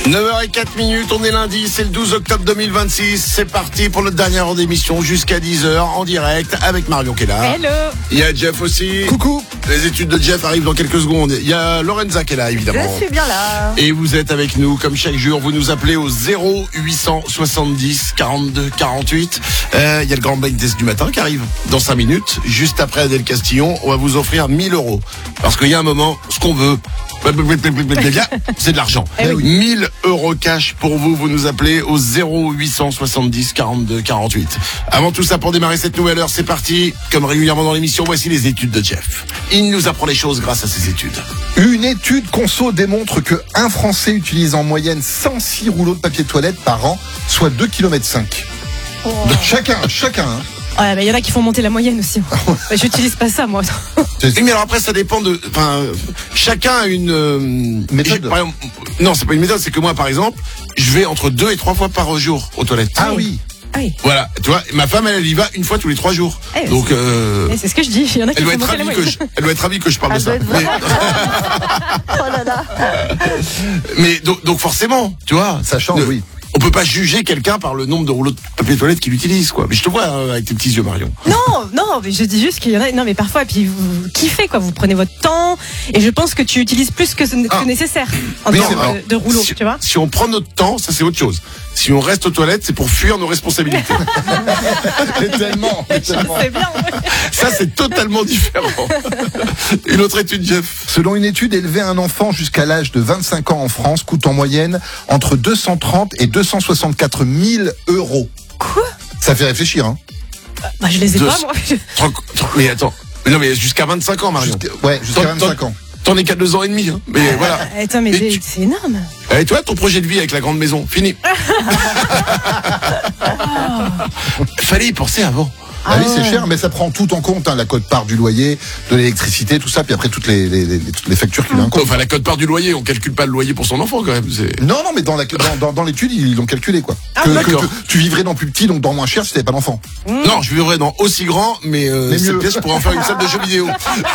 9h04, on est lundi, c'est le 12 octobre 2026. C'est parti pour notre dernière heure d'émission jusqu'à 10h en direct avec Marion qui est là. Hello. Il y a Jeff aussi. Coucou. Les études de Jeff arrivent dans quelques secondes. Il y a Lorenza qui est là, évidemment. Je suis bien là. Et vous êtes avec nous, comme chaque jour, vous nous appelez au 0870 42 48. Il y a le grand blind test du matin qui arrive dans 5 minutes. Juste après Adèle Castillon, on va vous offrir 1000 €. Parce qu'il y a un moment, ce qu'on veut, c'est de l'argent. 1000 € cash pour vous, vous nous appelez au 0870 42 48. Avant tout ça, pour démarrer cette nouvelle heure, c'est parti. Comme régulièrement dans l'émission, voici les études de Jeff. Il nous apprend les choses grâce à ses études. Une étude conso démontre que un Français utilise en moyenne 106 rouleaux de papier toilette par an, soit 2,5 km. Oh. Chacun. Hein. Ouais, mais il y en a qui font monter la moyenne aussi. J'utilise pas ça, moi. Mais alors après, ça dépend de. Enfin, chacun a une méthode. Par exemple, non, c'est pas une méthode, c'est que moi, par exemple, je vais entre 2 et 3 fois par jour aux toilettes. Ah oui. Oui. Voilà, tu vois, ma femme, elle y va une fois tous les 3 jours. Donc, c'est ce que je dis. Il y en a qui elle font doit être monter la ravie moyenne. elle doit être ravie que je parle de ça. Oh là là. Mais donc forcément, tu vois, Ça change, oui. On peut pas juger quelqu'un par le nombre de rouleaux de papier toilette qu'il utilise, quoi. Mais je te vois avec tes petits yeux, Marion. Non, mais je dis juste qu'il y en a. Non, mais parfois, et puis vous kiffez, quoi. Vous prenez votre temps, et je pense que tu utilises plus que nécessaire en Oui, termes de rouleaux, tu vois. Si on prend notre temps, ça c'est autre chose. Si on reste aux toilettes, c'est pour fuir nos responsabilités. tellement. C'est bien. Ça, c'est totalement différent. Une autre étude, Jeff. Selon une étude, élever un enfant jusqu'à l'âge de 25 ans en France coûte en moyenne entre 230 et 264 000 €. Quoi? Ça fait réfléchir, hein. Bah, je les ai pas, moi. Mais attends. Mais non, mais jusqu'à 25 ans, Marion. Jusqu'à 25 ans. T'en es qu'à 2 ans et demi, hein. Mais voilà. Attends, mais c'est énorme. Et toi, ton projet de vie avec la grande maison, fini. Fallait y penser avant. Ah oui, c'est cher, mais ça prend tout en compte, hein, la quote-part du loyer, de l'électricité, tout ça, puis après toutes les factures qui viennent en compte. Enfin, la quote-part du loyer, on calcule pas le loyer pour son enfant, quand même. Non, mais dans l'étude, ils l'ont calculé, quoi. d'accord. Que tu vivrais dans plus petit, donc dans moins cher, si t'avais pas d'enfant. Non, je vivrais dans aussi grand, mais cette mieux. pièce, je pourrais en faire une salle de jeux vidéo.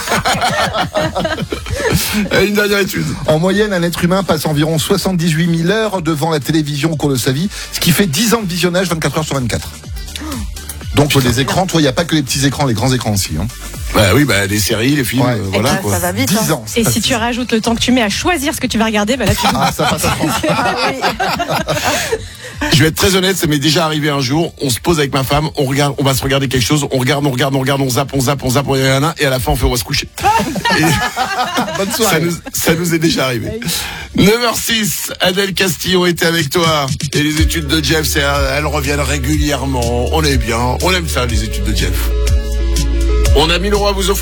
Une dernière étude. En moyenne, un être humain passe environ 78 000 heures devant la télévision au cours de sa vie, ce qui fait 10 ans de visionnage 24 heures sur 24. Donc les écrans, toi, il n'y a pas que les petits écrans, les grands écrans aussi. Hein. Bah oui, les séries, les films, voilà quoi. Ça va vite. 10 ans. Et si tu rajoutes le temps que tu mets à choisir ce que tu vas regarder, bah là tu. Ah, ça passe à 30. Je vais être très honnête, ça m'est déjà arrivé un jour. On se pose avec ma femme, on va se regarder quelque chose, on regarde, on zappe, et à la fin on fait on va se coucher. Bonne soirée. Ça nous est déjà arrivé. 9h06, Adèle Castillon était avec toi. Et les études de Jeff, elles reviennent régulièrement. On est bien, on aime ça les études de Jeff. On a 1000 € à vous offrir.